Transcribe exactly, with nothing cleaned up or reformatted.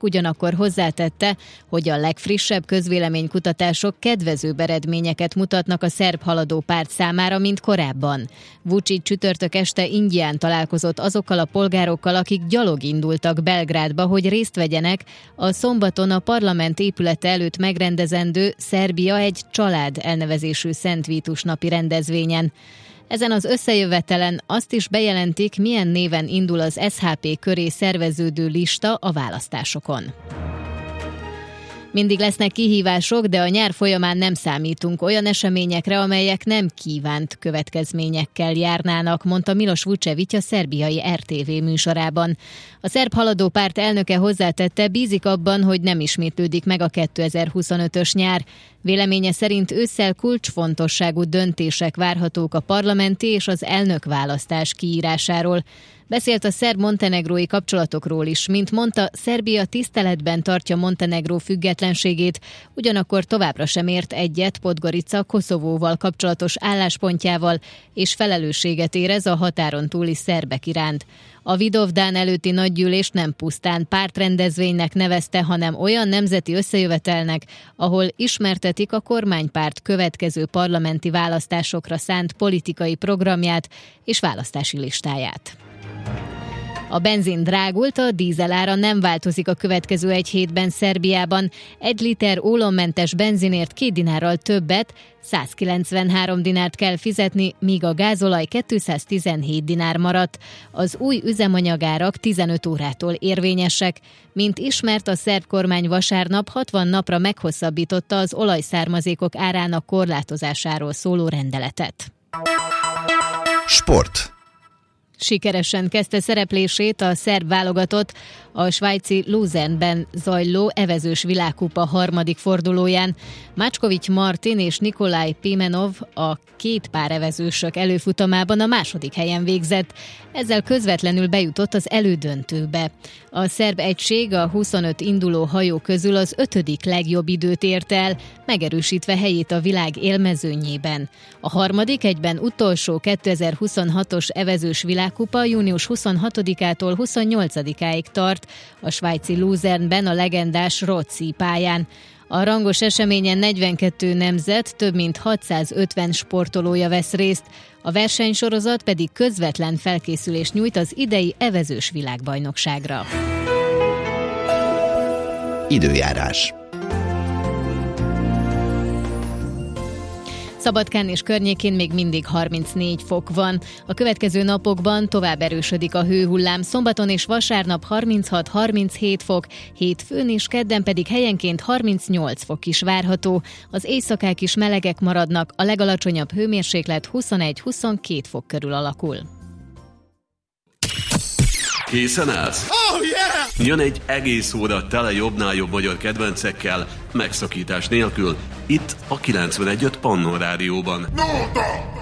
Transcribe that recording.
Gábornak, ugyanakkor hozzátette, hogy a legfrissebb közvéleménykutatások kedvezőbb eredményeket mutatnak a szerb haladó párt számára, mint korábban. Vučić csütörtök este Indián találkozott azokkal a polgárokkal, akik gyalog indultak Belgrádba, hogy részt vegyenek a szombaton a parlament épülete előtt megrendezendő Szerbia egy család elnevezésű Szent Vítus napi rendezvényen. Ezen az összejövetelen azt is bejelentik, milyen néven indul az es há pé köré szerveződő lista a választásokon. Mindig lesznek kihívások, de a nyár folyamán nem számítunk olyan eseményekre, amelyek nem kívánt következményekkel járnának, mondta Miloš Vučević a szerbiai er té vé műsorában. A szerb haladó párt elnöke hozzátette, bízik abban, hogy nem ismétlődik meg a kétezer-huszonötös nyár. Véleménye szerint ősszel kulcsfontosságú döntések várhatók a parlamenti és az elnökválasztás kiírásáról. Beszélt a szerb-montenegrói kapcsolatokról is. Mint mondta, Szerbia tiszteletben tartja Montenegró függetlenségét, ugyanakkor továbbra sem ért egyet Podgorica Koszovóval kapcsolatos álláspontjával, és felelősséget érez a határon túli szerbek iránt. A Vidovdán előtti nagygyűlést nem pusztán pártrendezvénynek nevezte, hanem olyan nemzeti összejövetelnek, ahol ismertetik a kormánypárt következő parlamenti választásokra szánt politikai programját és választási listáját. A benzin drágult, a dízelára nem változik a következő egy hétben Szerbiában. Egy liter ólommentes benzinért két dinárral többet, százkilencvenhárom dinárt kell fizetni, míg a gázolaj kétszáztizenhét dinár maradt. Az új üzemanyagárak tizenöt órától érvényesek. Mint ismert, a szerb kormány vasárnap hatvan napra meghosszabbította az olajszármazékok árának korlátozásáról szóló rendeletet. Sport. Sikeresen kezdte szereplését a szerb válogatott a svájci Luzernben zajló evezős világkupa harmadik fordulóján. Mácskovics Martin és Nikolaj Pimenov a két pár evezősök előfutamában a második helyen végzett. Ezzel közvetlenül bejutott az elődöntőbe. A szerb egység a huszonöt induló hajó közül az ötödik legjobb időt ért el, megerősítve helyét a világ élmezőnyében. A harmadik, egyben utolsó kétezer-huszonhatos evezős világkupa június huszonhatodikától huszonnyolcadikáig tart a svájci Luzernben a legendás Roci pályán. A rangos eseményen negyvenkét nemzet, több mint hatszázötven sportolója vesz részt, a versenysorozat pedig közvetlen felkészülést nyújt az idei evezős világbajnokságra. Időjárás. Szabadkán és környékén még mindig harmincnégy fok van. A következő napokban tovább erősödik a hőhullám, szombaton és vasárnap harminchat-harminchét fok, hétfőn és kedden pedig helyenként harmincnyolc fok is várható. Az éjszakák is melegek maradnak, a legalacsonyabb hőmérséklet huszonegy-huszonkét fok körül alakul. Készen állsz? Oh, yeah! Jön egy egész óra tele jobbnál jobb magyar kedvencekkel, megszakítás nélkül, itt a kilencvenegy öt Pannon Rádióban. No,